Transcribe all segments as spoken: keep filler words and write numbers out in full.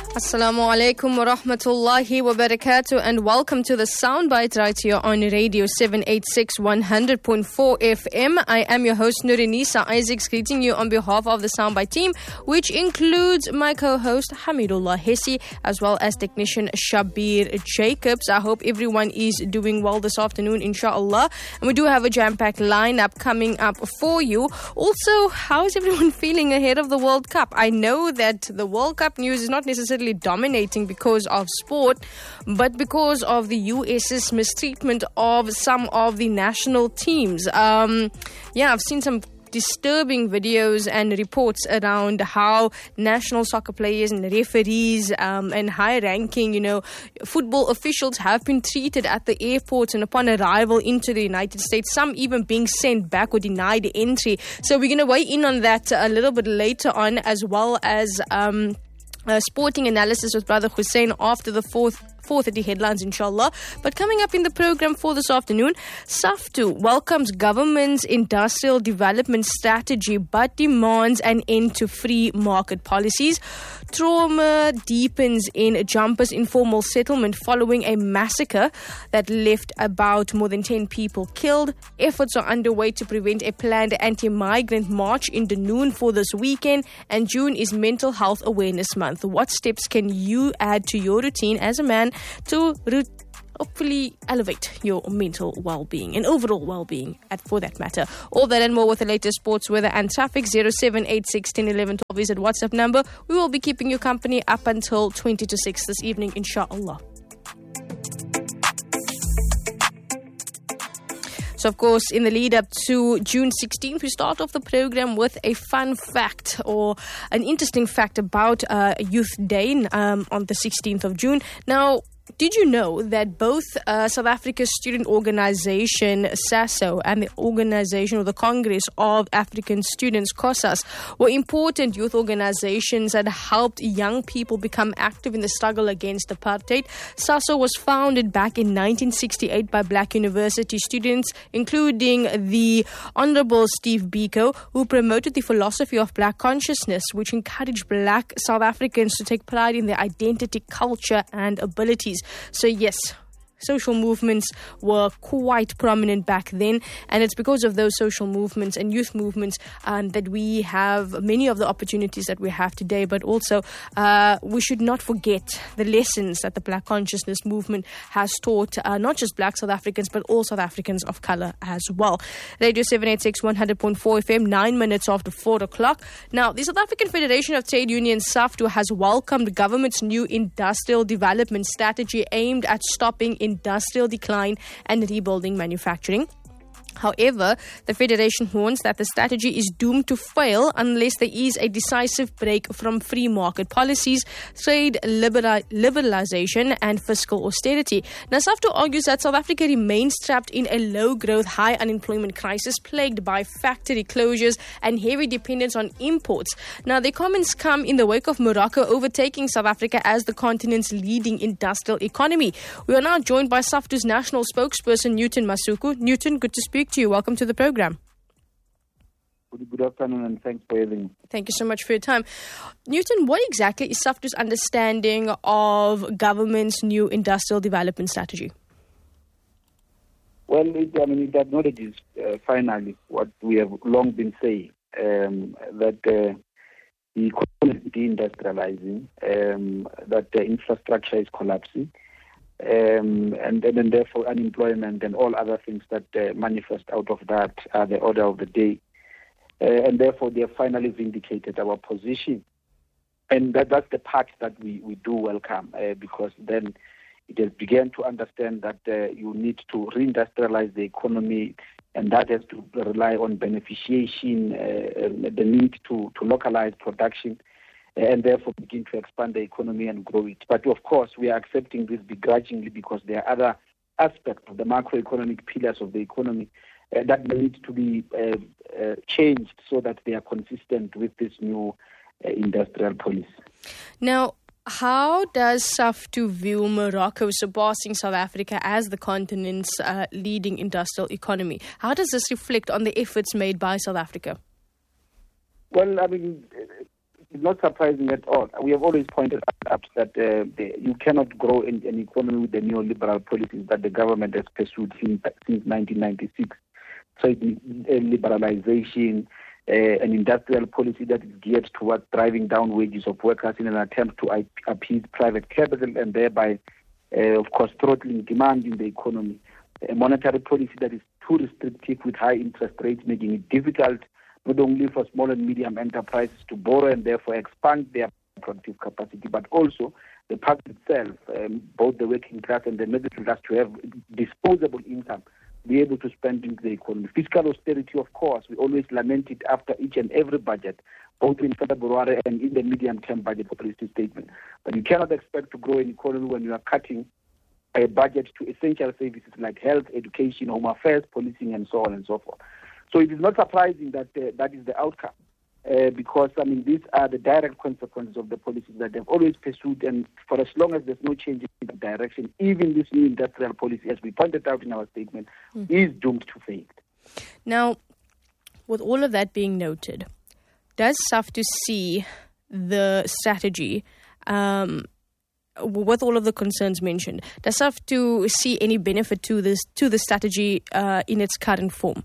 Assalamu alaikum wa rahmatullahi wa barakatuh, and welcome to the Soundbite right here on Radio seven eighty-six one hundred point four F M. I am your host Nurinisa Isaacs, greeting you on behalf of the Soundbite team, which includes my co-host Hamidullah Hessi as well as technician Shabir Jacobs. I hope everyone is doing well this afternoon, inshallah. And we do have a jam-packed lineup coming up for you. Also, how is everyone feeling ahead of the World Cup? I know that the World Cup news is not necessarily dominating because of sport, but because of the U S's mistreatment of some of the national teams. Um, yeah, I've seen some disturbing videos and reports around how national soccer players and referees um, and high-ranking, you know, football officials have been treated at the airports and upon arrival into the United States, some even being sent back or denied entry. So we're going to weigh in on that a little bit later on, as well as Um, Uh, sporting analysis with Brother Hussein after the fourth four thirty headlines, inshallah. But coming up in the program for this afternoon, SAFTU welcomes government's industrial development strategy but demands an end to free market policies. Trauma deepens in Jumpers informal settlement following a massacre that left about more than ten people killed. Efforts are underway to prevent a planned anti-migrant march in Dunoon for this weekend, and June is Mental Health Awareness Month. What steps can you add to your routine as a man to re- hopefully elevate your mental well-being and overall well-being, at, for that matter? All that and more with the latest sports, weather and traffic. zero seven eight six, one zero one one, twelve is at WhatsApp number. We will be keeping you company up until twenty to six this evening, inshallah. So, of course, in the lead up to June sixteenth, we start off the program with a fun fact or an interesting fact about uh, Youth Day um, on the sixteenth of June. Now, did you know that both uh, South Africa's student organisation, SASO, and the organisation or the Congress of African Students, COSAS, were important youth organisations that helped young people become active in the struggle against apartheid? SASO was founded back in nineteen sixty-eight by black university students, including the Honourable Steve Biko, who promoted the philosophy of black consciousness, which encouraged black South Africans to take pride in their identity, culture, and abilities. So yes, social movements were quite prominent back then, and it's because of those social movements and youth movements um, that we have many of the opportunities that we have today. But also, uh, we should not forget the lessons that the Black Consciousness movement has taught, uh, not just black South Africans, but all South Africans of colour as well. Radio seven eighty-six one hundred point four F M, nine minutes after four o'clock. Now, the South African Federation of Trade Unions, SAFTU, has welcomed government's new industrial development strategy aimed at stopping industrial decline and rebuilding manufacturing. However, the Federation warns that the strategy is doomed to fail unless there is a decisive break from free market policies, trade libera- liberalisation and fiscal austerity. Now, SAFTU argues that South Africa remains trapped in a low-growth, high unemployment crisis plagued by factory closures and heavy dependence on imports. Now, their comments come in the wake of Morocco overtaking South Africa as the continent's leading industrial economy. We are now joined by SAFTU's national spokesperson, Newton Masuku. Newton, good to speak to you. Welcome to the program. Good afternoon, and thanks for having me. Thank you so much for your time. Newton, what exactly is SAFTU's understanding of government's new industrial development strategy? Well, it, I mean, it acknowledges uh, finally what we have long been saying, um, that uh, the economy is deindustrializing, um, that the infrastructure is collapsing, Um, and, and then therefore unemployment and all other things that uh, manifest out of that are the order of the day. Uh, and therefore they have finally vindicated our position. And that, that's the part that we, we do welcome, uh, because then it has begun to understand that uh, you need to reindustrialize the economy, and that has to rely on beneficiation, uh, the need to, to localize production, and therefore begin to expand the economy and grow it. But of course, we are accepting this begrudgingly because there are other aspects of the macroeconomic pillars of the economy uh, that need to be uh, uh, changed so that they are consistent with this new uh, industrial policy. Now, how does SAFTU view Morocco surpassing South Africa as the continent's uh, leading industrial economy? How does this reflect on the efforts made by South Africa? Well, I mean, it's not surprising at all. We have always pointed out that uh, the, you cannot grow in an economy with the neoliberal policies that the government has pursued since, since nineteen ninety-six. So it's a liberalization, uh, an industrial policy that is geared towards driving down wages of workers in an attempt to appease private capital and thereby, uh, of course, throttling demand in the economy. A monetary policy that is too restrictive with high interest rates, making it difficult not only for small and medium enterprises to borrow and therefore expand their productive capacity, but also the public itself, um, both the working class and the middle class, to have disposable income, be able to spend into the economy. Fiscal austerity, of course, we always lament it after each and every budget, both in February and in the medium-term budget policy statement. But you cannot expect to grow an economy when you are cutting a budget to essential services like health, education, home affairs, policing, and so on and so forth. So it is not surprising that uh, that is the outcome, uh, because, I mean, these are the direct consequences of the policies that they've always pursued, and for as long as there's no change in the direction, even this new industrial policy, as we pointed out in our statement, mm. is doomed to fail. Now, with all of that being noted, does SAFTU see the strategy, um, with all of the concerns mentioned, does SAFTU see any benefit to this to the strategy uh, in its current form?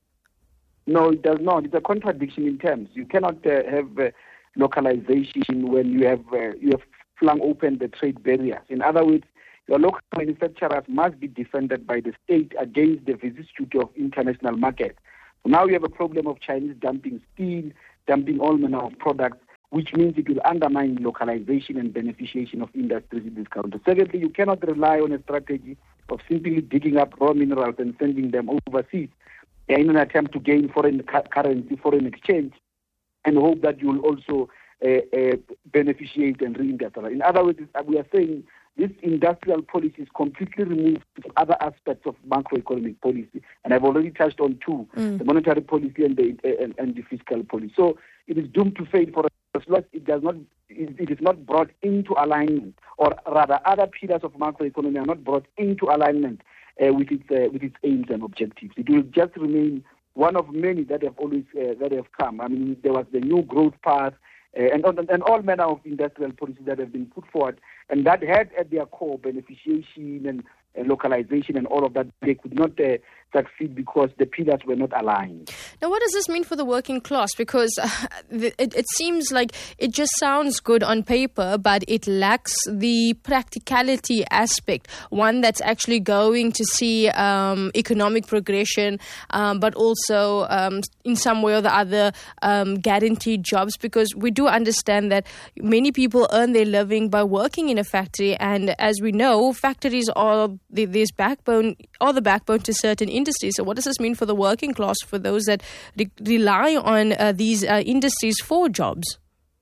No, it does not. It's a contradiction in terms. You cannot uh, have uh, localization when you have uh, you have flung open the trade barriers. In other words, your local manufacturers must be defended by the state against the vicissitude of international markets. So now you have a problem of Chinese dumping steel, dumping all manner of products, which means it will undermine localization and beneficiation of industries in this country. Secondly, you cannot rely on a strategy of simply digging up raw minerals and sending them overseas in an attempt to gain foreign currency, foreign exchange, and hope that you will also uh, uh, beneficiate and reindustrialize. In other words, we are saying this industrial policy is completely removed from other aspects of macroeconomic policy, and I've already touched on two, mm. the monetary policy and the, uh, and, and the fiscal policy. So it is doomed to fail for as long as it does not, it is not brought into alignment, or rather other pillars of macroeconomy are not brought into alignment Uh, with its uh, with its aims and objectives. It will just remain one of many that have always uh, that have come. I mean, there was the new growth path uh, and and all manner of industrial policies that have been put forward, and that had at their core beneficiation and uh, localization and all of that. They could not uh, succeed because the pillars were not aligned. Now, what does this mean for the working class? Because uh, it, it seems like it just sounds good on paper, but it lacks the practicality aspect, one that's actually going to see um, economic progression, um, but also um, in some way or the other um, guaranteed jobs, because we do understand that many people earn their living by working in a factory, and as we know, factories are the, this backbone, are the backbone to certain industries. So what does this mean for the working class, for those that re- rely on uh, these uh, industries for jobs?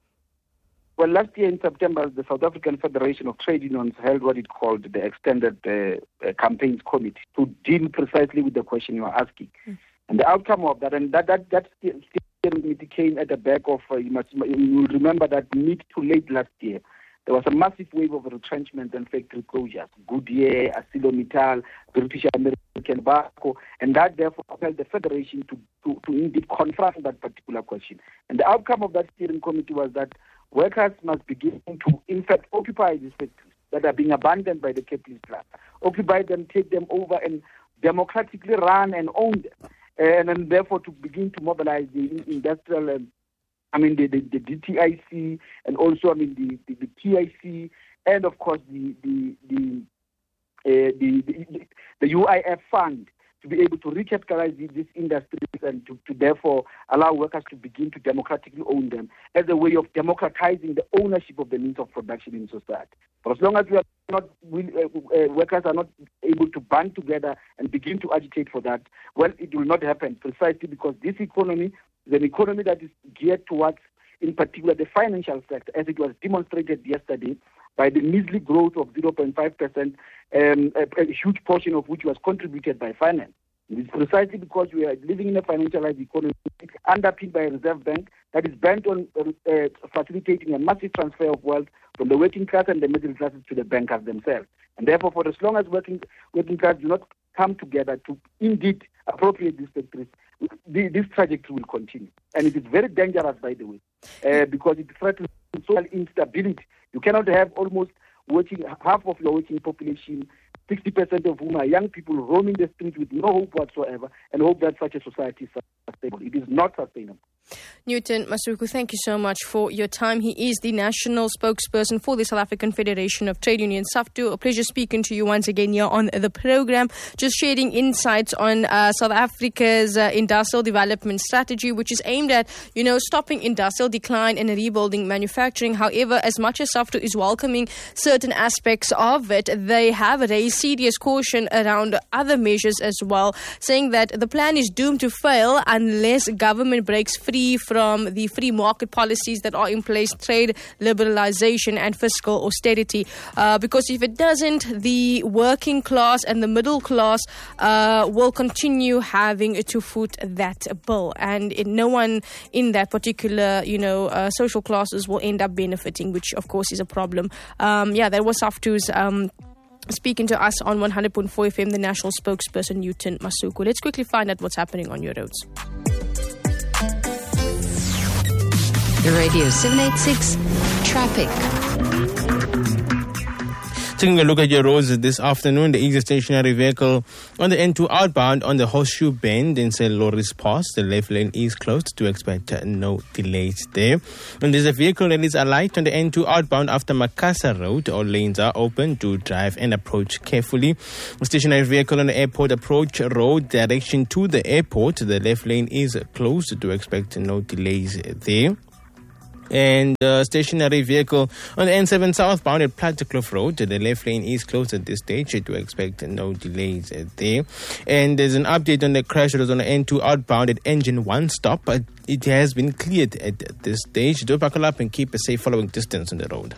Well, last year in September, the South African Federation of Trade Unions held what it called the Extended uh, uh, Campaigns Committee to deal precisely with the question you are asking. Mm. And the outcome of that, and that that, that steering committee came at the back of, uh, you, must, you will remember that mid to late last year, there was a massive wave of retrenchment and factory closures. Goodyear, ArcelorMittal, British American Barco, and that therefore compelled the Federation to, to, to indeed confront that particular question. And the outcome of that steering committee was that workers must begin to, in fact, occupy these factories that are being abandoned by the capitalist class. Occupy them, take them over, and democratically run and own them. And, and therefore to begin to mobilize the industrial and I mean, the, the, the D T I C, and also, I mean, the, the, the T I C, and of course, the the the, uh, the, the, the U I F fund, to be able to recapitalize these, these industries and to, to therefore allow workers to begin to democratically own them as a way of democratizing the ownership of the means of production in society. For as long as we are not, we, uh, uh, workers are not able to band together and begin to agitate for that, well, it will not happen, precisely because this economy is an economy that is geared towards, in particular, the financial sector, as it was demonstrated yesterday by the measly growth of zero point five percent, um, a, a huge portion of which was contributed by finance. It's precisely because we are living in a financialized economy underpinned by a reserve bank that is bent on uh, facilitating a massive transfer of wealth from the working class and the middle classes to the bankers themselves. And therefore, for as long as working working class do not come together to indeed appropriate these factories, this trajectory will continue. And it is very dangerous, by the way, uh, because it threatens social instability. You cannot have almost working half of your working population, sixty percent of whom are young people roaming the streets with no hope whatsoever, and hope that such a society is sustainable. It is not sustainable. Newton Masuku, thank you so much for your time. He is the national spokesperson for the South African Federation of Trade Unions, SAFTU. A pleasure speaking to you once again here on the program. Just sharing insights on uh, South Africa's uh, industrial development strategy, which is aimed at, you know, stopping industrial decline and rebuilding manufacturing. However, as much as SAFTU is welcoming certain aspects of it, they have raised serious caution around other measures as well, saying that the plan is doomed to fail unless government breaks free from the free market policies that are in place, trade liberalization and fiscal austerity. Uh, because if it doesn't, the working class and the middle class uh, will continue having to foot that bill. And it, no one in that particular, you know, uh, social classes will end up benefiting, which of course is a problem. Um, yeah, that was SAFTU's um, speaking to us on one hundred point four F M, the national spokesperson, Newton Masuku. Let's quickly find out what's happening on your roads. Radio seven eighty-six Traffic. Taking a look at your roads this afternoon, there is a stationary vehicle on the N two outbound on the Horseshoe Bend in Saint Loris Pass. The left lane is closed, to expect no delays there. And there's a vehicle that is alight on the N two outbound after Makasa Road. All lanes are open to drive and approach carefully. A stationary vehicle on the airport approach road direction to the airport. The left lane is closed, to expect no delays there. And uh, stationary vehicle on the N seven southbound at Plattekloof Road. The left lane is closed at this stage, to expect no delays there. And there's an update on the crash that was on the N two outbound at Engine one stop. It has been cleared at this stage. Do buckle up and keep a safe following distance on the road.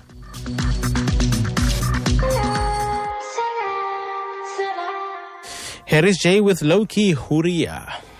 Harris J with Low Key Huria.